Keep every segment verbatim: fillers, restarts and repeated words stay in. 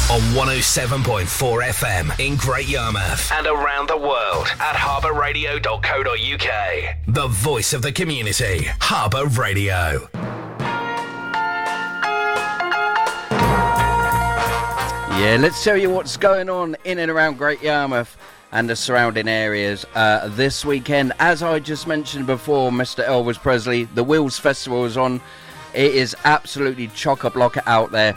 on one oh seven point four F M in Great Yarmouth and around the world at harbour radio dot co dot uk. The voice of the community, Harbour Radio. Yeah, let's tell you what's going on in and around Great Yarmouth and the surrounding areas uh, this weekend. As I just mentioned before, Mister Elvis Presley, the Wheels Festival is on. It is absolutely chock-a-block out there.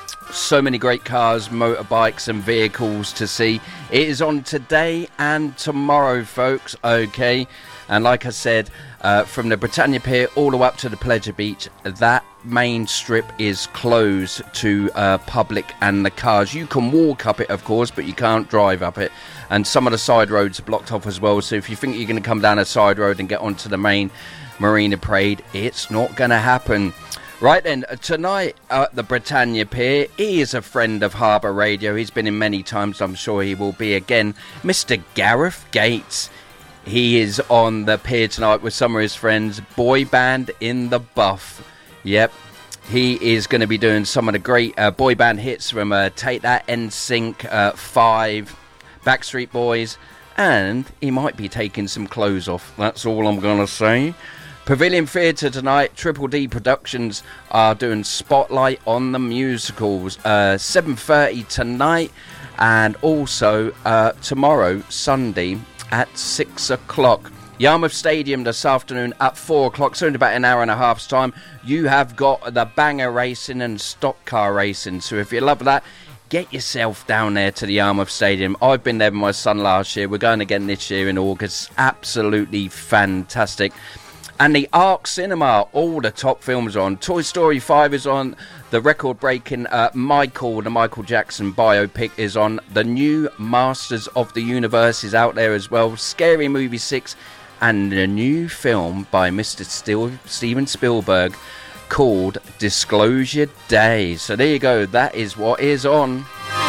So many great cars, motorbikes and vehicles to see. It is on today and tomorrow, folks, okay? And like I said, uh, from the Britannia Pier all the way up to the Pleasure Beach, that main strip is closed to uh, public and the cars. You can walk up it, of course, but you can't drive up it. And some of the side roads are blocked off as well. So if you think you're going to come down a side road and get onto the main Marina Parade, it's not going to happen. Right then, tonight at the Britannia Pier, he is a friend of Harbour Radio. He's been in many times, I'm sure he will be again. Mister Gareth Gates. He is on the pier tonight with some of his friends. Boy band in the buff. Yep. He is going to be doing some of the great uh, boy band hits from uh, Take That, N Sync, uh, Five, Backstreet Boys. And he might be taking some clothes off. That's all I'm going to say. Pavilion Theatre tonight, Triple D Productions are doing Spotlight on the Musicals, uh, seven thirty tonight, and also uh, tomorrow, Sunday, at six o'clock. Yarmouth Stadium this afternoon at four o'clock, so in about an hour and a half's time, you have got the banger racing and stock car racing. So if you love that, get yourself down there to the Yarmouth Stadium. I've been there with my son last year. We're going again this year in August. Absolutely fantastic. And the Arc Cinema, all the top films are on. Toy Story five is on. The record-breaking uh, Michael, the Michael Jackson biopic is on. The new Masters of the Universe is out there as well. Scary Movie six. And the new film by Mister Stil- Steven Spielberg called Disclosure Day. So there you go. That is what is on.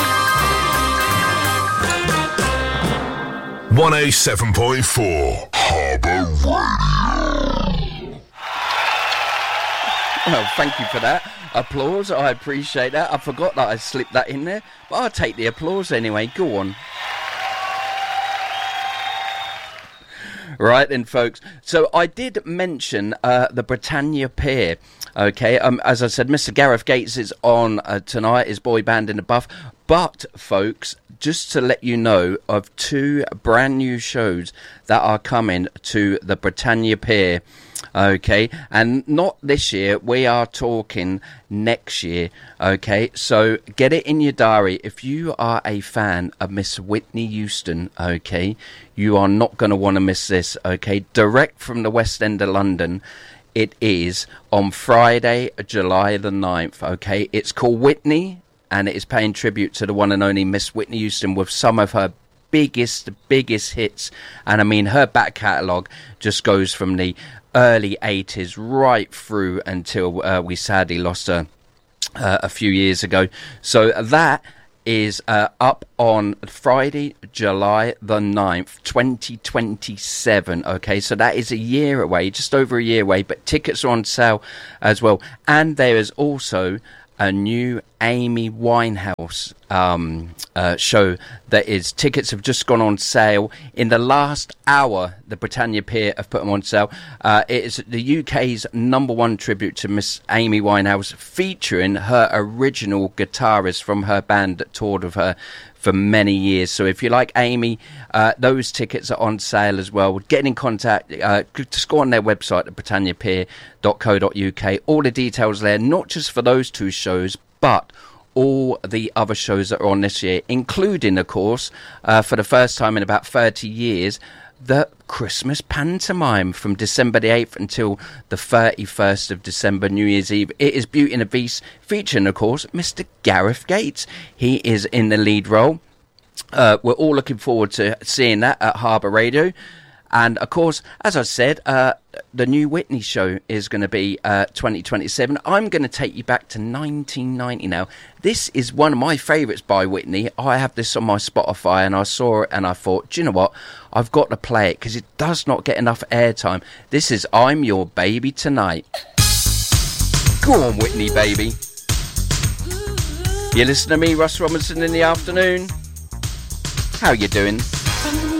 one oh seven point four Harbour Radio. Well, thank you for that applause. I appreciate that. I forgot that I slipped that in there, but I'll take the applause anyway. Go on. Right then, folks. So I did mention uh, the Britannia Pier. Okay, um, as I said, Mister Gareth Gates is on uh, tonight, his boy band in the buff. But, folks, just to let you know of two brand new shows that are coming to the Britannia Pier. Okay, and not this year, we are talking next year. Okay, so get it in your diary. If you are a fan of Miss Whitney Houston, okay, you are not going to want to miss this. Okay, direct from the West End of London. It is on Friday, July the ninth. Okay, it's called Whitney, and it is paying tribute to the one and only Miss Whitney Houston with some of her biggest, biggest hits. And I mean, her back catalogue just goes from the early eighties right through until uh, we sadly lost her uh, a few years ago. So that is uh, up on Friday, July the ninth, twenty twenty-seven. Okay, so that is a year away, just over a year away, but tickets are on sale as well. And there is also a new Amy Winehouse um, uh, show that is, tickets have just gone on sale. In the last hour, the Britannia Pier have put them on sale. Uh, it is the U K's number one tribute to Miss Amy Winehouse, featuring her original guitarist from her band that toured with her for many years. So if you like Amy, uh, those tickets are on sale as well. Get in contact, uh, just go on their website at britannia pier dot co dot uk. All the details there, not just for those two shows, but all the other shows that are on this year, including, of course, uh, for the first time in about thirty years, the Christmas pantomime from December the eighth until the thirty-first of December, New Year's Eve. It is Beauty and the Beast, featuring, of course, Mister Gareth Gates. He is in the lead role. Uh, we're all looking forward to seeing that at Harbour Radio. And, of course, as I said, uh, the new Whitney show is going to be uh, twenty twenty-seven. I'm going to take you back to nineteen ninety now. This is one of my favourites by Whitney. I have this on my Spotify, and I saw it, and I thought, do you know what? I've got to play it, because it does not get enough airtime. This is I'm Your Baby Tonight. Go on, Whitney, baby. You listen to me, Russ Robinson, in the afternoon. How you doing?